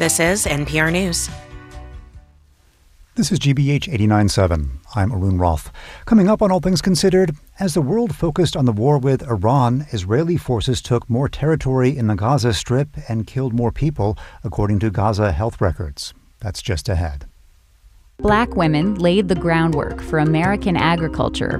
This is NPR News. This is GBH 89.7. I'm Arun Roth. Coming up on All Things Considered, as the world focused on the war with Iran, Israeli forces took more territory in the Gaza Strip and killed more people, according to Gaza health records. That's just ahead. Black women laid the groundwork for American agriculture